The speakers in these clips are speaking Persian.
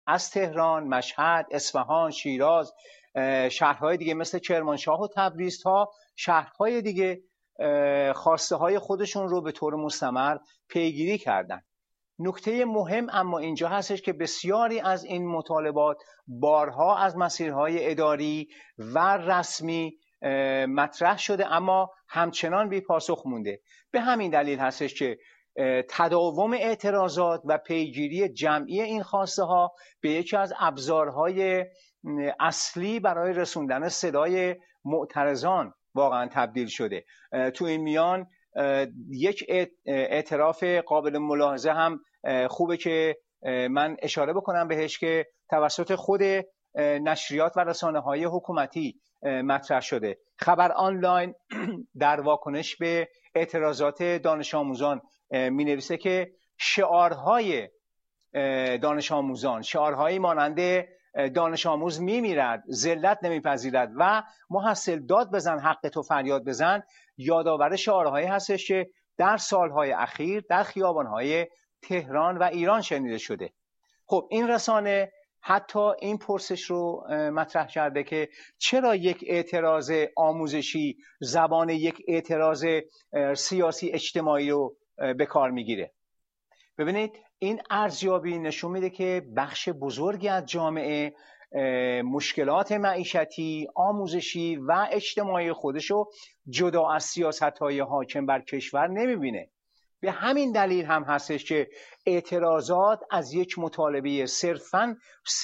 از تهران، مشهد، اصفهان، شیراز، شهرهای دیگه مثل کرمانشاه و تبریز تا شهرهای دیگه خواسته های خودشون رو به طور مستمر پیگیری کردن. نکته مهم اما اینجا هستش که بسیاری از این مطالبات بارها از مسیرهای اداری و رسمی مطرح شده اما همچنان بی پاسخ مونده. به همین دلیل هستش که تداوم اعتراضات و پیگیری جمعی این خواسته ها به یکی از ابزارهای اصلی برای رسوندن صدای معترضان واقعا تبدیل شده. تو این میان یک اعتراف قابل ملاحظه هم خوبه که من اشاره بکنم بهش که توسط خود نشریات و رسانه‌های حکومتی مطرح شده. خبر آنلاین در واکنش به اعتراضات دانش آموزان می‌نویسه که شعارهای دانش آموزان، شعارهایی مانند دانش آموز میمیرد، ذلت نمیپذیرد و محصل داد بزن حق تو فریاد بزن، یادآور شعارهایی هستش که در سالهای اخیر در خیابانهای تهران و ایران شنیده شده. خب این رسانه حتی این پرسش رو مطرح کرده که چرا یک اعتراض آموزشی زبان یک اعتراض سیاسی اجتماعی رو به کار میگیره. ببینید این ارزیابی نشون میده که بخش بزرگی از جامعه مشکلات معیشتی، آموزشی و اجتماعی خودشو جدا از سیاست‌های حاکم بر کشور نمیبینه. به همین دلیل هم هستش که اعتراضات از یک مطالبه صرفاً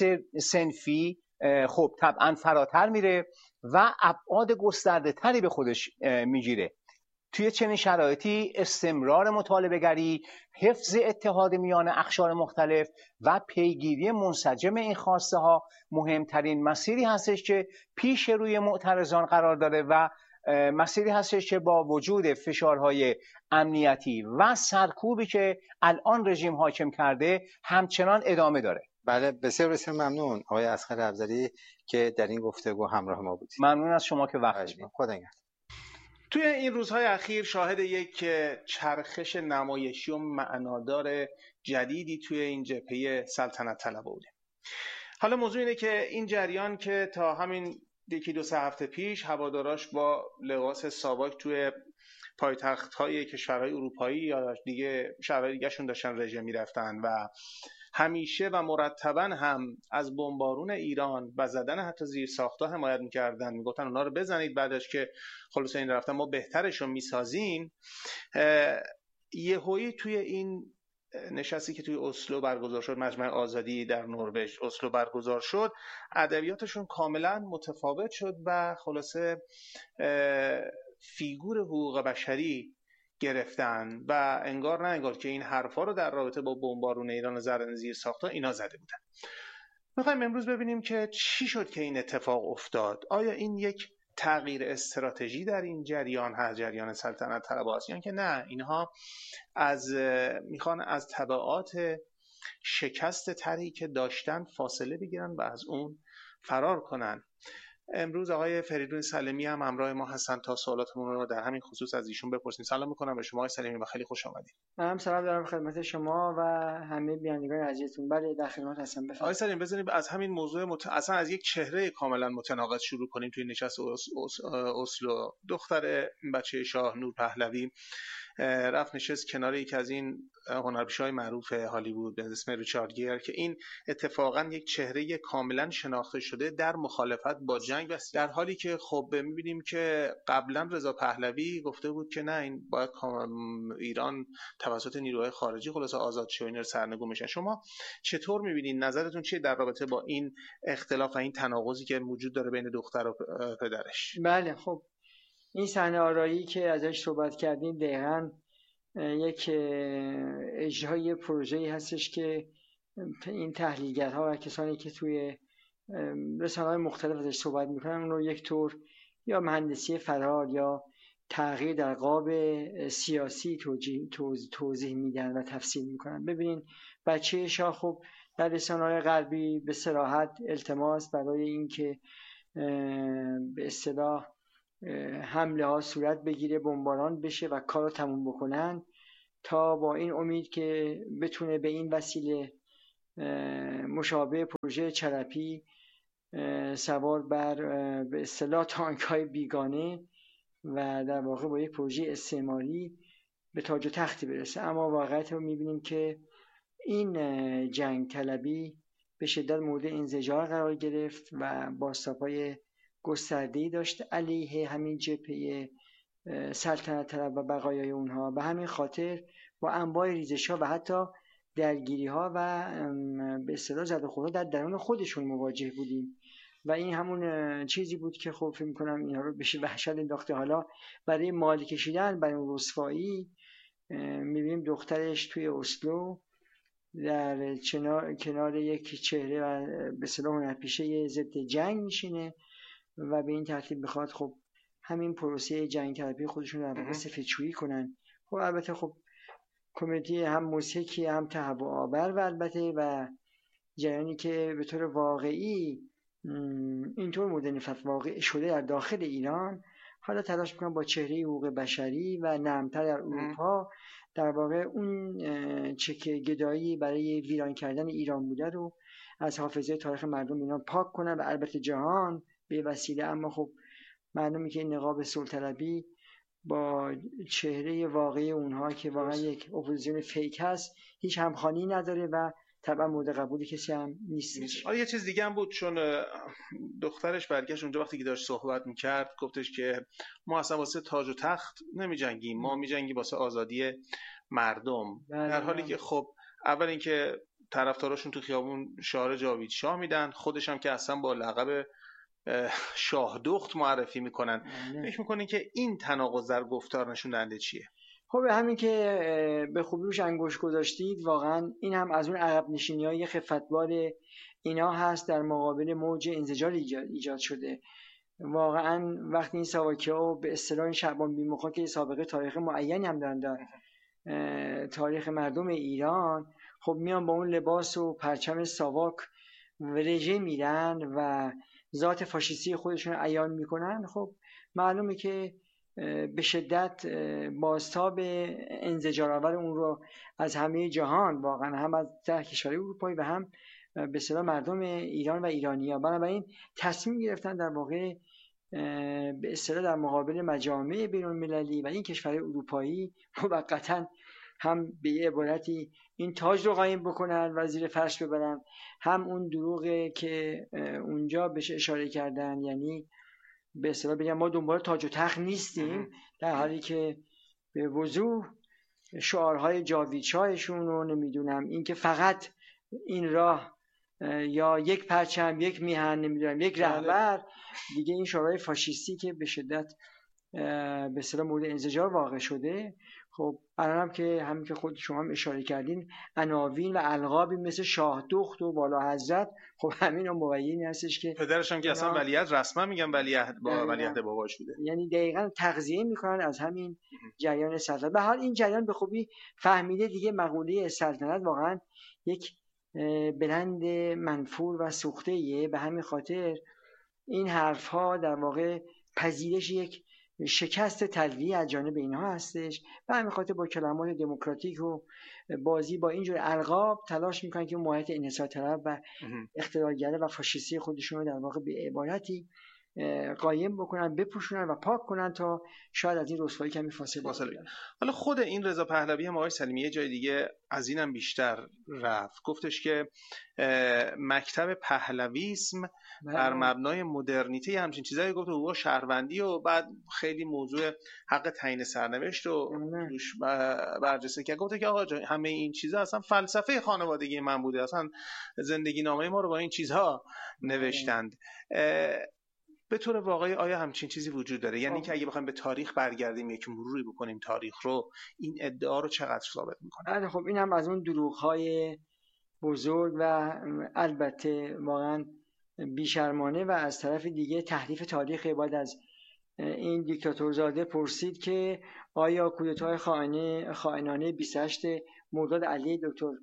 صنفی خب طبعاً فراتر میره و ابعاد گسترده تری به خودش میگیره. توی چنین شرایطی استمرار مطالبه گری، حفظ اتحاد میان اقشار مختلف و پیگیری منسجم این خواسته ها مهمترین مسیری هستش که پیش روی معترضان قرار داره و مسیری هستش که با وجود فشارهای امنیتی و سرکوبی که الان رژیم حاکم کرده همچنان ادامه داره. بله، بسیار بسیار ممنون آقای اصغر افضلی که در این گفتگو همراه ما بودید. ممنون از شما که وقت گذاشتید. خدا نگهدار. توی این روزهای اخیر شاهد یک چرخش نمایشی و معنادار جدیدی توی این جبهه سلطنت طلب بودیم. حالا موضوع اینه که این جریان که تا همین یکی دو سه هفته پیش هواداراش با لباس ساواک توی پایتخت‌های کشورهای اروپایی یا دیگه شهرهای دیگه‌شون داشتن رژه می‌رفتن و همیشه و مرتباً هم از بمبارون ایران و زدن حتی زیر ساخت‌ها حمایت می‌کردن، میگفتن اونا رو بزنید، بعدش که خلاص این رفتن ما بهترش رو می‌سازیم. یهویی توی این نشستی که توی اسلو برگزار شد، مجمع آزادی در نروژ اسلو برگزار شد، ادبیاتشون کاملا متفاوت شد و خلاصه فیگور حقوق بشری گرفتن و انگار نه انگار که این حرفا رو در رابطه با بمبارون ایران و زدن زیر ساخت‌ها اینا زده بودن. میخوایم امروز ببینیم که چی شد که این اتفاق افتاد. آیا این یک تغییر استراتژی در این جریان هست، جریان سلطنت طلب است، یا که نه اینها میخوان از تبعات شکست طرحی که داشتن فاصله بگیرن و از اون فرار کنن؟ امروز آقای فریدون سلیمی هم همراه ما هستن تا سوالاتمون رو در همین خصوص از ایشون بپرسیم. سلام میکنم به شما آقای سلیمی و خیلی خوش آمدید. منم سلام دارم خدمت شما و همه بینندگان عزیزتون. بله در خدمت هستم. بفرمایید. آقای سلیمی بزنید از همین موضوع اصلا از یک چهره کاملا متناقض شروع کنیم. توی نشست اسلو دختر بچه شاه نور پهلوی رفت نشست کنار یکی از این هنرپیشه‌های معروف هالیوود به اسم ریچارد گیر که این اتفاقا یک چهره کاملا شناخته شده در مخالفت با جنگ است، در حالی که خب می‌بینیم که قبلا رضا پهلوی گفته بود که نه این باید ایران توسط نیروهای خارجی خلاص آزاد شه و اینا سرنگون بشن. شما چطور می‌بینید؟ نظرتون چیه در رابطه با این اختلاف و این تناقضی که وجود داره بین دختر و پدرش؟ بله خب این صحنه آرایی که ازش صحبت کردیم دقیقاً یک اجرای پروژه‌ای هستش که این تحلیلگرها و کسانی که توی رسانه‌های مختلف ازش صحبت میکنن اون رو یک طور یا مهندسی فرار یا تغییر در قاب سیاسی توضیح میدن و تفسیر میکنن. ببینین بچه شاه خب در رسانه‌های غربی به صراحت التماس برای اینکه به اصطلاح حمله ها صورت بگیره، بمباران بشه و کار رو تموم بکنن تا با این امید که بتونه به این وسیله مشابه پروژه چرپی سوار بر به اصطلاح تانک‌های بیگانه و در واقع با یک پروژه استعماری به تاج و تختی برسه. اما واقعیت رو می‌بینیم که این جنگ طلبی به شدت مورد انزجار قرار گرفت و بازتاب‌های گسترده‌ای داشت علیه همین جبهه سلطنت طلب و بقایای اونها. به همین خاطر با انواع ریزش‌ها و حتی درگیری‌ها و به اصطلاح زد و خوردها در درون خودشون مواجه بودیم و این همون چیزی بود که خب فکر می‌کنم اینها رو بشه وحشت انداخته. حالا برای مال کشیدن برای اون رسوایی می‌بینیم دخترش توی اسلو در کنار یک چهره و به اصطلاح هنرپیشه ضد جنگ میشینه و به این ترتیب میخواد خب همین پروسه جنگ طلبی خودشون رو در واقع سفیدشویی کنن. خب البته خب کمدی هم موسیقی هم تهوع آور و البته و جریانی که به طور واقعی اینطور مورد نفرت واقع شده در داخل ایران، حالا تلاش میکنن با چهره حقوق بشری و نرمتر در اروپا در واقع اون چک گدایی برای ویران کردن ایران بوده رو از حافظه تاریخ مردم ایران پاک کنن و البته جهان به وسیله. اما خب معلومه که این نقاب صلح‌طلبی با چهره واقعی اونها که واقعا یک اپوزیسیون فیک هست هیچ همخوانی نداره و طبعا مورد قبول کسی هم نیستش. یه چیز دیگه هم بود، چون دخترش برگشت اونجا وقتی که داشت صحبت میکرد گفتش که ما اصلا واسه تاج و تخت نمی جنگیم، ما می جنگیم واسه آزادی مردم. در حالی که خب اول اینکه طرفداراشون تو خیابون شعار جاوید شاه میدن، خودش هم که اصلا با لقب شاه دخت معرفی میکنن. فکر میکنین که این تناقض در گفتار نشون دهنده چیه؟ خب همین که به خوبی روش انگشت گذاشتید، واقعا این هم از اون عقب نشینی‌های خفتبار اینا هست در مقابل موج انزجار ایجاد شده. واقعا وقتی این ساواکی‌ها به اصطلاح این شعبان بی‌مخا که سابقه تاریخ معینی هم دارن در تاریخ مردم ایران، خب میان با اون لباس و پرچم ساواک رژه میرن و ذات فاشیستی خودشون عیان میکنن. خب معلومه که به شدت بازتاب انزجارآور اون رو از همه جهان، واقعا هم از کشورهای اروپایی و هم به اصطلاح مردم ایران و ایرانی‌ها، بنابراین تصمیم گرفتن در واقع به اصطلاح در مقابل مجامع بین‌المللی و این کشورهای اروپایی موقتاً هم به عبارتی این تاج رو قایم بکنن و زیر فرش ببرن، هم اون دروغه که اونجا بهش اشاره کردن، یعنی به اصطلاح بگم ما دنبال تاج و تخت نیستیم، در حالی که به وضوح شعارهای جاوید شاهشون رو نمیدونم این که فقط این راه یا یک پرچم، یک میهن، نمیدونم یک رهبر، دیگه این شعارهای فاشیستی که به شدت به اصطلاح مورد انزجار واقع شده. خب الان هم که همین که خود شما هم اشاره کردین عناوین و القابی مثل شاه دخت و والا حضرت، خب همین هم مبینی هستش که پدرش هم که اصلا ولیعهد رسما میگن ولیعهد باباش بوده، یعنی دقیقاً تغذیه میکنن از همین جریان سلطنت. به حال این جریان به خوبی فهمیده دیگه مقوله سلطنت واقعا یک بلند منفور و سوخته‌ایه. به همین خاطر این حرف‌ها در واقع پذیرش یک شکست تلویحی از جانب اینها هستش. به همین خاطر با کلمات دموکراتیک و بازی با اینجور القاب تلاش میکنن که محیط انحصار طلب و اقتدارگرا و فاشیستی خودشون رو در واقع به عبارتی قایم بکنن، بپوشونن و پاک کنن تا شاید از این رسوایی کمی فاصله. حالا خود این رضا پهلوی هم آقای سلیمی یه جای دیگه از اینم بیشتر رفت، گفتش که مکتب پهلویسم بر مبنای مدرنیته همچین چیزایی گفت، حقوق شهروندی و بعد خیلی موضوع حق تعیین سرنوشت رو روش برجسته کرد. گفت که آقا همه این چیزا اصلا فلسفه خانوادگی من بوده، اصلا زندگی نامه ما رو با این چیزها نوشتند. به طور واقعی آیا همچین چیزی وجود داره؟ یعنی که اگه بخوایم به تاریخ برگردیم یک مروری بکنیم تاریخ رو، این ادعا رو چقدر ثابت میکنه؟ خب این هم از اون دروغ‌های بزرگ و البته واقعا بیشرمانه و از طرف دیگه تحریف تاریخ. باید از این دیکتاتورزاده پرسید که آیا کودتای خائنانه 28 مرداد علیه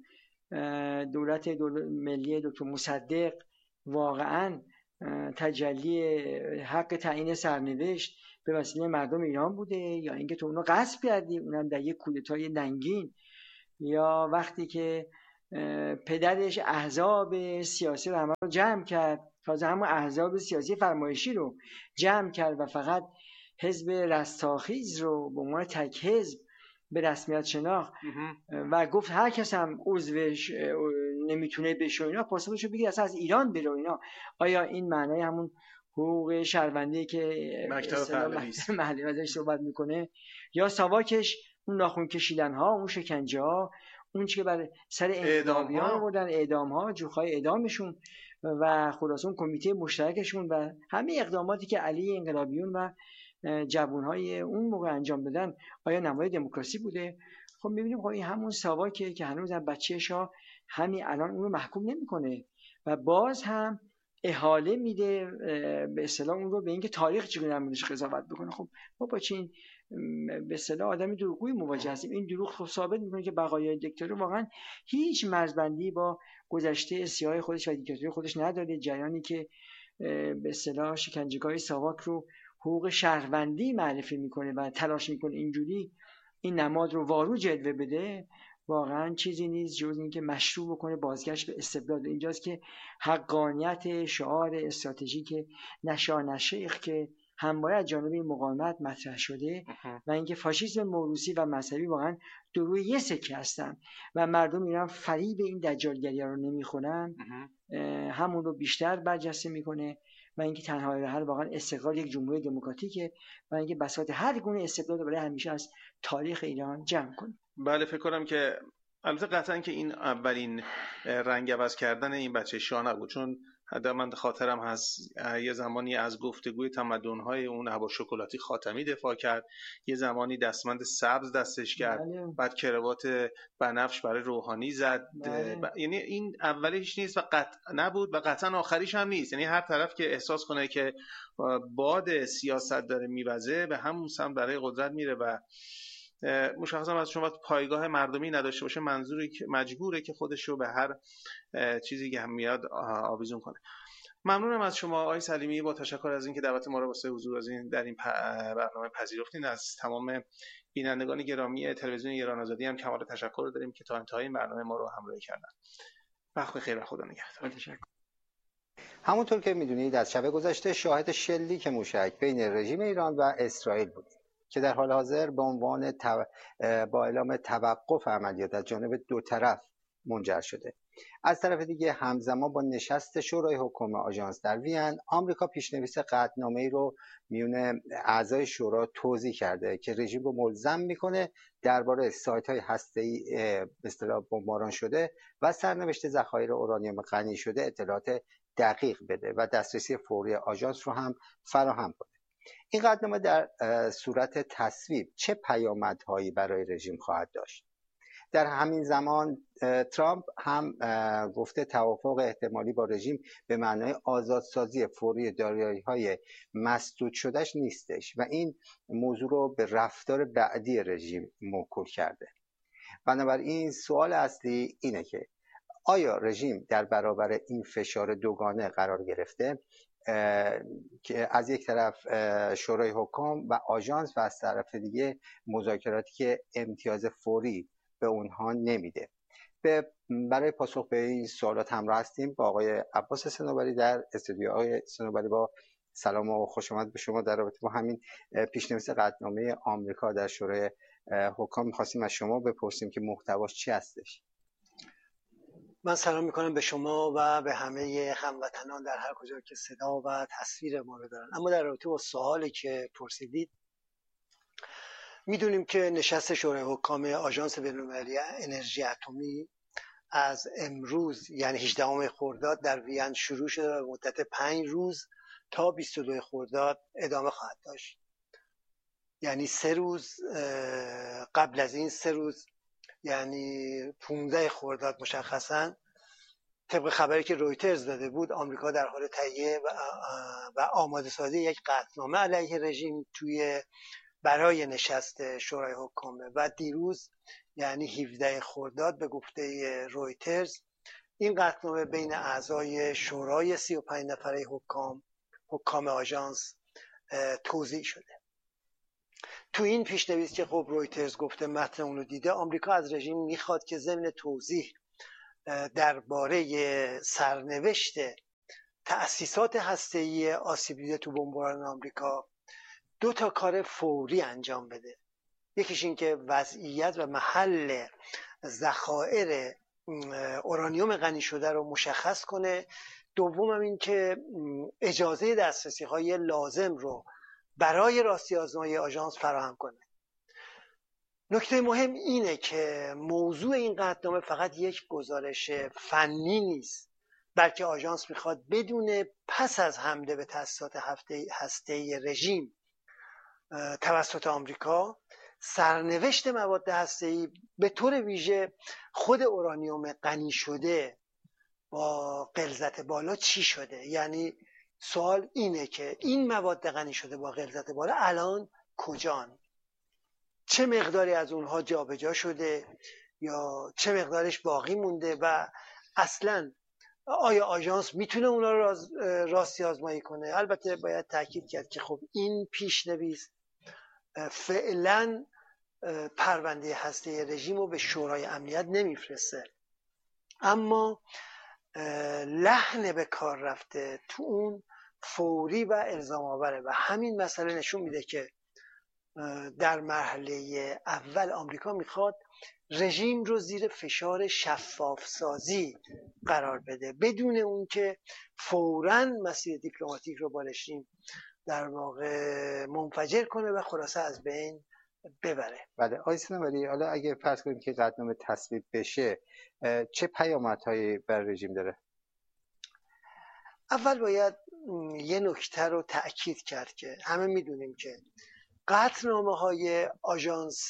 دولت ملی دکتر مصدق واقعاً تجلی حق تعیین سرنوشت به وسیله مردم ایران بوده، یا اینکه تو اونو غصب کردی، اونم در یک کودتای ننگین، یا وقتی که پدرش احزاب سیاسی رو همه رو جمع کرد، تازه همون احزاب سیاسی فرمایشی رو جمع کرد و فقط حزب رستاخیز رو به عنوان تک حزب به رسمیت شناخت و گفت هر کس هم عضوش نمیتونه بشه اینا پاسخشو بگیر اصلا از ایران بره اینا. آیا این معنای همون حقوق شهروندی که مکتب محلی ازش صحبت میکنه، یا ساواکش اون ناخن کشیدن ها، اون شکنجه ها، اون چی که بر سر انقلابیان آوردن، اعدام ها، جوخای اعدامشون و خلاص اون کمیته مشترکشون و همه اقداماتی که علی انقلابیون و جوانهای اون موقع انجام دادن آیا نمای دموکراسی بوده؟ خب میبینیم خب این همون ساواکه که هنوز هم بچه‌ش ها همین الان اون رو محکوم نمیکنه و باز هم احاله میده به اصطلاح اون رو به اینکه تاریخ چگونه نمیشه قضاوت بکنه. خب ما با چین به اصطلاح آدمی دروغگویی مواجه هستیم. این دروغ خب ثابت میکنه که بقایای دیکتاتوری واقعا هیچ مرزبندی با گذشته سیاه خودش و دیکتاتوری خودش نداره. جریانی که به اصطلاح شکنجهگاه ساواک رو حقوق شهروندی معرفی میکنه و تلاش میکنه اینجوری این نماد رو وارو جلوه بده، واقعا چیزی نیست جز اینکه مشروع بکنه بازگشت به استبداد. اینجاست که حقانیت شعار استراتژیک نشیخ که همواره از جانب این مقاومت مطرح شده و اینکه فاشیسم موروثی و مذهبی واقعا دو روی یک سکه هستن و مردم ایران فریب این دجالگری رو نمیخورن، همون رو بیشتر برجسته میکنه و اینکه تنها راه حل واقعا استقرار یک جمهوری دموکراتیکه و اینکه بساط هر گونه استبداد برای همیشه از تاریخ ایران جمع کنه. بله فکر کنم که البته قطعا که این اولین رنگ عوض کردن این بچه شاه نبود، چون من خاطرم هست یه زمانی از گفتگوی تمدن‌های اون عبا شکلاتی خاتمی دفاع کرد، یه زمانی دستمند سبز دستش کرد، بعد کراوات بنفش برای روحانی زد. یعنی این اولیش نیست و قطع نبود و قطعا آخریش هم نیست. یعنی هر طرف که احساس کنه که باد سیاست داره میوزه به همون سمت برای قدرت میره و مشخصا از شما پایگاه مردمی نداشته باشه منظوری که مجبوره که خودش رو به هر چیزی که هم میاد آویزون کنه. ممنونم از شما آقای سلیمی، با تشکر از اینکه دعوت ما رو واسه حضور از این در این برنامه پذیرفتین. از تمام بینندگان گرامی تلویزیون ایران آزادی هم کمال تشکر داریم که تا انتهای این برنامه ما رو همراهی کردن. وقت بخیر و خدا نگهدار. تشکر. همونطور که میدونید از شب گذشته شاهد شلیک موشک بین رژیم ایران و اسرائیل بود که در حال حاضر به عنوان با اعلام توقف عملیات از جانب دو طرف منجر شده. از طرف دیگه همزمان با نشست شورای حکام آژانس در وین، آمریکا پیشنویس قطعنامه‌ای رو میون اعضای شورا توضیح کرده که رژیم رو ملزم میکنه درباره سایت‌های هسته‌ای به اصطلاح بمباران شده و سرنوشت ذخایر اورانیوم غنی شده اطلاعات دقیق بده و دسترسی فوری آژانس رو هم فراهم کنه. این قطعنامه در صورت تصویب چه پیامدهایی برای رژیم خواهد داشت؟ در همین زمان ترامپ هم گفته توافق احتمالی با رژیم به معنای آزادسازی فوری دارایی‌های مسدود شدهش نیستش و این موضوع رو به رفتار بعدی رژیم موکول کرده. بنابراین سوال اصلی اینه که آیا رژیم در برابر این فشار دوگانه قرار گرفته که از یک طرف شورای حکام و آژانس و از طرف دیگه مذاکراتی که امتیاز فوری به اونها نمیده؟ برای پاسخ به این سوالات همراه هستیم با آقای عباس صنوبری در استودیو. آقای صنوبری، با سلام و خوش آمد به شما. در رابطه با همین پیشنویس قطعنامه آمریکا در شورای حکام می‌خواستیم از شما بپرسیم که محتواش چی هستش. من سلام میکنم به شما و به همه هموطنان در هر کجا که صدا و تصویر ما رو دارن. اما در رابطه با سوالی که پرسیدید، میدونیم که نشست شورای حکام آژانس بین‌المللی انرژی اتمی از امروز یعنی 18 خرداد در وین شروع شده و مدت 5 روز تا 22 خرداد ادامه خواهد داشت. یعنی 3 روز قبل از این 3 روز یعنی 15 خرداد مشخصا طبق خبری که رویترز داده بود آمریکا در حال تهیه و آماده سازی یک قطعنامه علیه رژیم برای نشست شورای حکام و دیروز یعنی 17 خرداد به گفته رویترز این قطعنامه بین اعضای شورای 35 نفره حکام آژانس توزیع شده. تو این پیشنویس که خب رویترز گفته متن اون رو دیده، آمریکا از رژیم میخواد که ضمن توضیح درباره سرنوشت تأسیسات هسته‌ای آسیب دیده تو بمباران آمریکا 2 تا کار فوری انجام بده. یکیش این که وضعیت و محل ذخایر اورانیوم غنی شده رو مشخص کنه. دوم هم این که اجازه دسترسی های لازم رو برای راستی آزمایی آژانس فراهم کنه. نکته مهم اینه که موضوع این قطعنامه فقط یک گزارش فنی نیست، بلکه آژانس میخواد بدونه پس از حمله به تأسیسات هسته‌ای رژیم توسط آمریکا، سرنوشت مواد هسته‌ای به طور ویژه خود اورانیوم غنی شده با غلظت بالا چی شده. یعنی سوال اینه که این مواد غنی شده با غلظت بالا الان کجان؟ چه مقداری از اونها جابجا شده یا چه مقدارش باقی مونده و اصلا آیا آژانس میتونه اونا رو راستی آزمایی کنه؟ البته باید تاکید کرد که خب این پیشنویس فعلا پرونده هسته رژیم رو به شورای امنیت نمیفرسته، اما لحن به کار رفته تو اون فوری و الزام آوره و همین مسئله نشون میده که در مرحله اول آمریکا میخواد رژیم رو زیر فشار شفاف سازی قرار بده بدون اون که فوراً مسیر دیپلماتیک رو با رژیم در واقع منفجر کنه و خلاصه از بین ببره. بله آقای صنوبری، حالا اگه فرض کنیم که قطعنامه تصویب بشه چه پیامدهایی بر رژیم داره؟ اول باید یه نکته رو تأکید کرد که همه میدونیم که قطعنامه‌های آژانس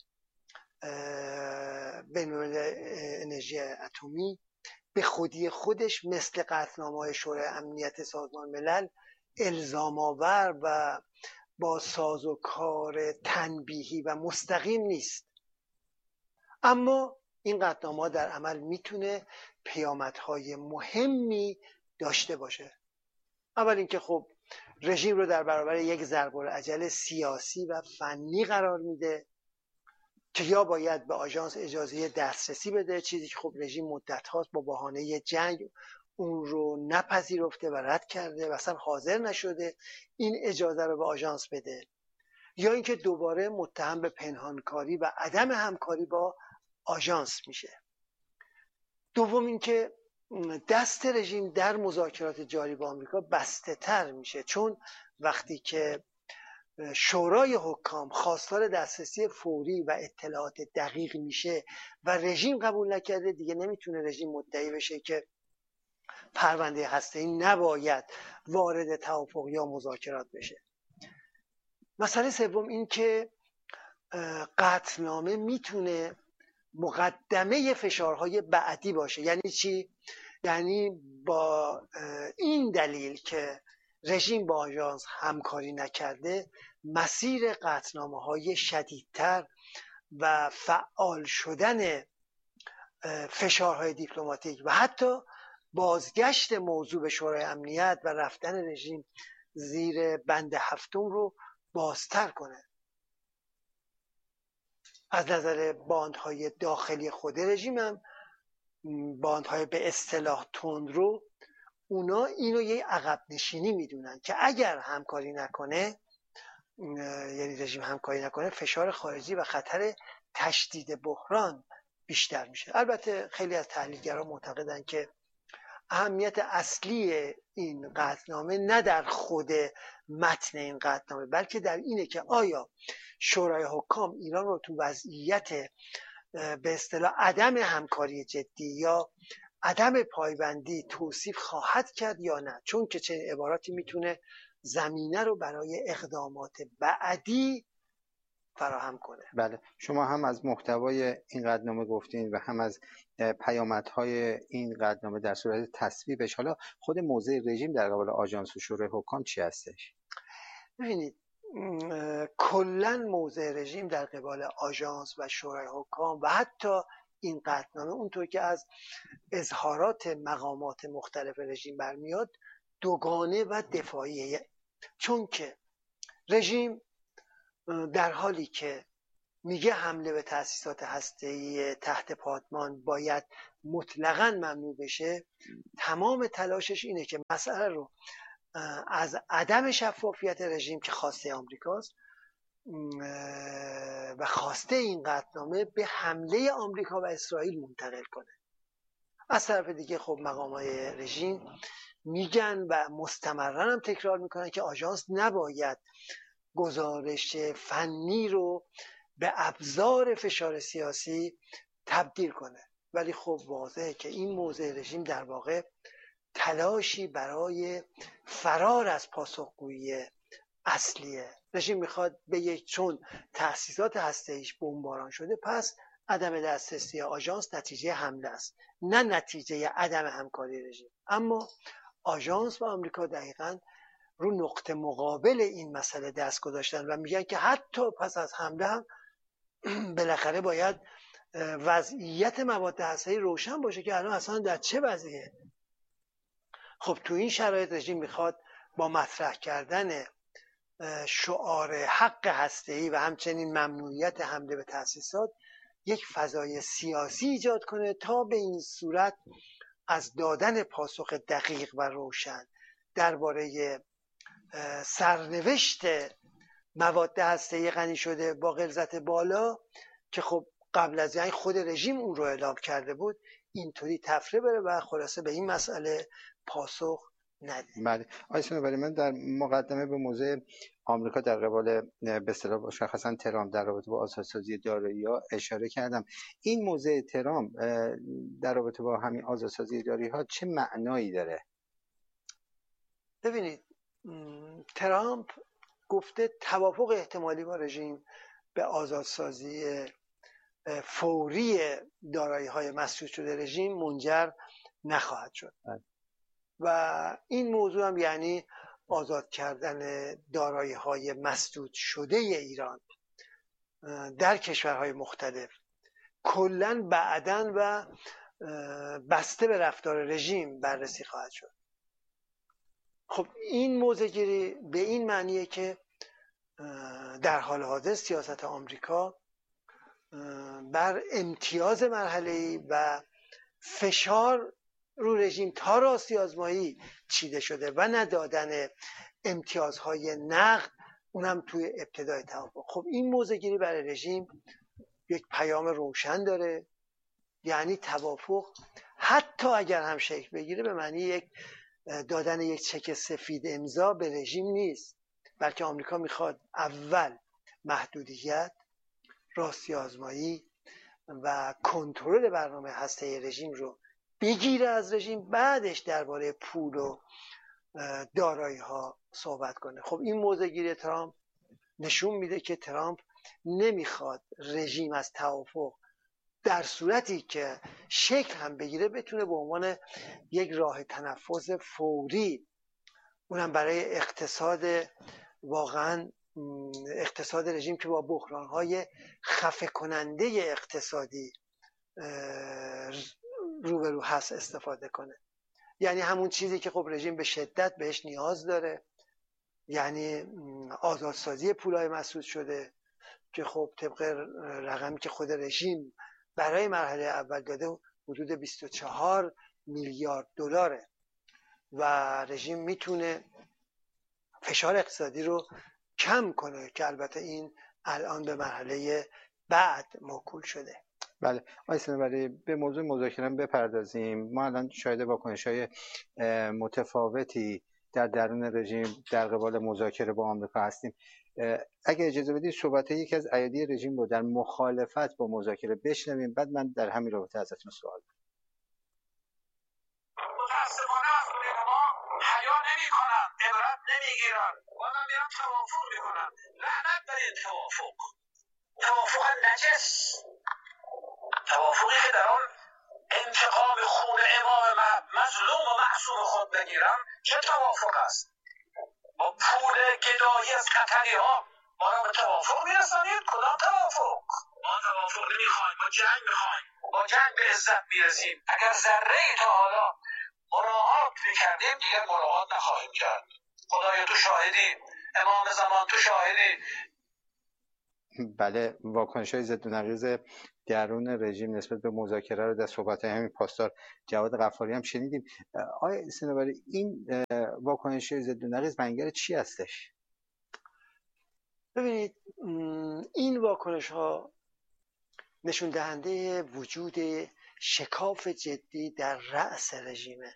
بین‌الملل انرژی اتمی به خودی خودش مثل قطعنامه‌های شورای امنیت سازمان ملل الزام آور و با سازوکار تنبیهی و مستقیم نیست، اما این قطعنامه‌ها در عمل میتونه پیامدهای مهمی داشته باشه. اول اینکه خب رژیم رو در برابر یک ضرب‌الاجل سیاسی و فنی قرار میده که یا باید به آژانس اجازه دسترسی بده، چیزی که خب رژیم مدت هاست با بهانه جنگ اون رو نپذیرفته و رد کرده و اصلا حاضر نشده این اجازه رو به آژانس بده، یا اینکه دوباره متهم به پنهانکاری و عدم همکاری با آژانس میشه. دوم اینکه دست رژیم در مذاکرات جاری با آمریکا بسته تر میشه، چون وقتی که شورای حکام خواستار دسترسی فوری و اطلاعات دقیق میشه و رژیم قبول نکرده، دیگه نمیتونه رژیم مدعی بشه که پرونده هسته‌ای نباید وارد توافق یا مذاکرات بشه. مسئله سوم این که قطعنامه میتونه مقدمه فشارهای بعدی باشه. یعنی چی؟ یعنی با این دلیل که رژیم با آژانس همکاری نکرده، مسیر قطعنامه‌های شدیدتر و فعال شدن فشارهای دیپلماتیک و حتی بازگشت موضوع به شورای امنیت و رفتن رژیم زیر بند هفتم رو بازتر کنه. از نظر باندهای داخلی خود رژیم هم باندهای به اصطلاح تندرو، اونا اینو یه عقب نشینی میدونن که اگر همکاری نکنه، یعنی رژیم همکاری نکنه، فشار خارجی و خطر تشدید بحران بیشتر میشه. البته خیلی از تحلیلگران معتقدن که اهمیت اصلی این قطعنامه نه در خود متن این قطعنامه، بلکه در اینه که آیا شورای حکام ایران رو تو وضعیت به اصطلاح عدم همکاری جدی یا عدم پایبندی توصیف خواهد کرد یا نه، چون که چنین عباراتی میتونه زمینه رو برای اقدامات بعدی فراهم کنه. بله، شما هم از محتوای این قطعنامه گفتین و هم از پیامدهای این قطعنامه در صورت تصویبش. حالا خود موضع رژیم در قبال آژانس و شورای حکام چی هستش؟ ببینید، کلا موضع رژیم در قبال آژانس و شورای حکام و حتی این قطعنامه اونطور که از اظهارات مقامات مختلف رژیم برمیاد دوگانه و دفاعیه، چون که رژیم در حالی که میگه حمله به تأسیسات هسته‌ای تحت پادمان باید مطلقاً ممنوع بشه، تمام تلاشش اینه که مسئله رو از عدم شفافیت رژیم که خواسته آمریکاست و خواسته این قطعنامه به حمله آمریکا و اسرائیل منتقل کنه. از طرف دیگه خب مقامات رژیم میگن و مستمرا هم تکرار میکنن که آژانس نباید گزارش فنی رو به ابزار فشار سیاسی تبدیل کنه، ولی خب واضحه که این موضع رژیم در واقع تلاشی برای فرار از پاسخگویی اصلیه. رژیم میخواد بگه چون تأسیسات هسته‌ایش بمباران شده پس عدم دسترسی آژانس نتیجه حمله است، نه نتیجه عدم همکاری رژیم. اما آژانس و آمریکا دقیقاً رو نقطه مقابل این مسئله دست گذاشتن و میگن که حتی پس از حمله هم بالاخره باید وضعیت مواد هسته‌ای روشن باشه که الان اصلا در چه وضعیه. خب تو این شرایط رژیم میخواد با مطرح کردن شعار حق هسته‌ای و همچنین ممنوعیت حمله به تأسیسات یک فضای سیاسی ایجاد کنه تا به این صورت از دادن پاسخ دقیق و روشن درباره سرنوشت مواد هسته‌ای غنی شده با غلظت بالا که خب قبل از این خود رژیم اون رو اعلام کرده بود اینطوری تفره بره و خلاصه به این مسئله پاسخ نده. بله آقای صنوبری، من در مقدمه به موضوع آمریکا در قبال به اصطلاح مشخصا ترامپ در رابطه با آزادسازی دارایی‌ها اشاره کردم. این موضوع ترامپ در رابطه با همین آزادسازی دارایی‌ها چه معنایی داره؟ ببینید ترامپ گفته توافق احتمالی با رژیم به آزادسازی فوری دارایی‌های مسدود شده رژیم منجر نخواهد شد و این موضوع هم یعنی آزاد کردن دارایی‌های مسدود شده ایران در کشورهای مختلف کلاً بعداً و بسته به رفتار رژیم بررسی خواهد شد. خب این موضع‌گیری به این معنیه که در حال حاضر سیاست آمریکا بر امتیاز مرحله‌ای و فشار رو رژیم تا راستی آزمایی چیده شده و ندادن امتیازهای نقد اونم توی ابتدای توافق. خب این موضع‌گیری برای رژیم یک پیام روشن داره، یعنی توافق حتی اگر هم شکل بگیره به معنی یک دادن یک چک سفید امضا به رژیم نیست، بلکه آمریکا میخواد اول محدودیت، راستی آزمایی و کنترل برنامه هسته رژیم رو بگیره از رژیم، بعدش درباره پول و دارایی ها صحبت کنه. خب این موضع‌گیری ترامپ نشون میده که ترامپ نمیخواد رژیم از توافق در صورتی که شکل هم بگیره بتونه به عنوان یک راه تنفس فوری، اونم برای اقتصاد واقعا اقتصاد رژیم که با بحران‌های خفه کننده اقتصادی روبرو هست استفاده کنه. یعنی همون چیزی که خب رژیم به شدت بهش نیاز داره، یعنی آزادسازی پولهای مسدود شده که خب طبق رقمی که خود رژیم برای مرحله اول داده حدود 24 میلیارد دلاره و رژیم میتونه فشار اقتصادی رو کم کنه که البته این الان به مرحله بعد موکول شده. بله آقای صنوبری، به موضوع مذاکره بپردازیم. ما الان شاهد واکنش‌های متفاوتی در درون رژیم در قبال مذاکره با آمریکا هستیم. اگه اجازه بدید صحبت یکی از ایادی رژیم رو در مخالفت با مذاکره بشنویم، بعد من در همین رابطه ازتون سوال دارم. متاسفانه از ما حیا نمی‌کنن، عبرت نمی‌گیرن، بازم میرن توافق می‌کنن. لعنت بر این توافق نجس، توافقی که در آن انتقام خون امام مظلوم و معصوم خود بگیرن چه توافق است؟ با پول گدایی از قطری ها ما را به توافق میرسانید؟ کدام توافق؟ ما توافق نمیخوایم، ما جنگ میخوایم، با جنگ به عزت میرسیم. اگر ذره ای تا حالا مراعات میکردیم دیگر مراعات نخواهیم کرد. خدایا تو شاهدی، امام زمان تو شاهدی. بله، واکنش‌های ضد و نقیض درون رژیم نسبت به مذاکره رو در صحبت‌های همین پاسدار جواد غفاری هم شنیدیم. آقای صنوبری، این واکنش‌های ضد و نقیض منگر چی هستش؟ ببینید، این واکنش‌ها نشون دهنده وجود شکاف جدی در رأس رژیمه.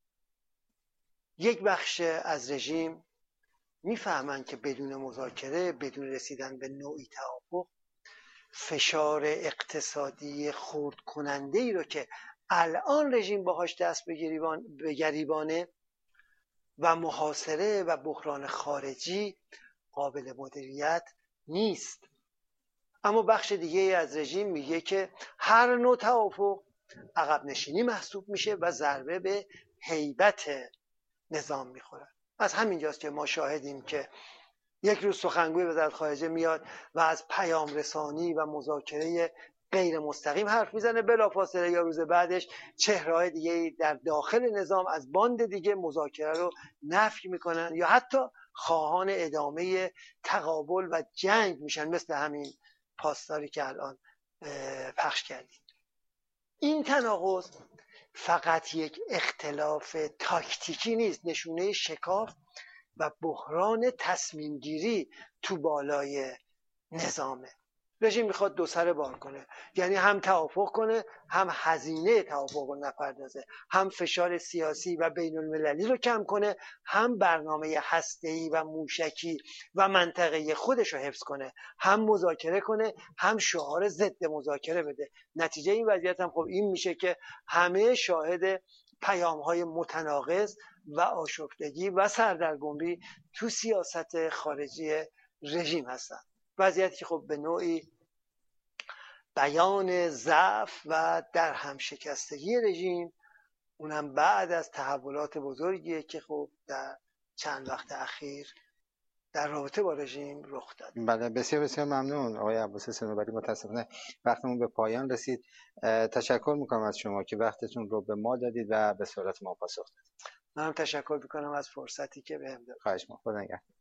یک بخش از رژیم میفهمن که بدون مذاکره، بدون رسیدن به نوعی توافق، فشار اقتصادی خرد کننده ای رو که الان رژیم باهاش دست به گریبانه و محاصره و بحران خارجی قابل مدیریت نیست. اما بخش دیگه از رژیم میگه که هر نوع توافق عقب نشینی محسوب میشه و ضربه به هیبت نظام میخوره. از همینجاست که ما شاهدیم که یک روز سخنگوی وزارت خارجه میاد و از پیام رسانی و مذاکره غیر مستقیم حرف میزنه، بلافاصله یا روز بعدش چهره‌های دیگه در داخل نظام از باند دیگه مذاکره رو نفی میکنن یا حتی خواهان ادامه تقابل و جنگ میشن، مثل همین پاسداری که الان پخش کردیم. این تناقض فقط یک اختلاف تاکتیکی نیست، نشونه شکاف و بحران تصمیم گیری تو بالای نظامه. رژیم میخواد دو سره بار کنه، یعنی هم توافق کنه، هم هزینه توافق رو نپردازه، هم فشار سیاسی و بین المللی رو کم کنه، هم برنامه هسته‌ای و موشکی و منطقه‌ای خودش رو حفظ کنه، هم مذاکره کنه، هم شعار ضد مذاکره بده. نتیجه این وضعیت هم خب این میشه که همه شاهد پیام‌های متناقض و آشفتگی و سردرگمی تو سیاست خارجی رژیم هستن. وضعیتی که خب به نوعی بیان ضعف و در هم شکستگی رژیم، اونم بعد از تحولات بزرگیه که خب در چند وقت اخیر در رابطه با رژیم رخ داد. بله، بسیار بسیار ممنون آقای عباس صنوبری. متاسفانه وقتمون به پایان رسید. تشکر میکنم از شما که وقتتون رو به ما دادید و به سوالات ما پاسخ دادید. منم تشکر میکنم از فرصتی که بهم دادید. خواهش می‌کنم. خدا نگهدار.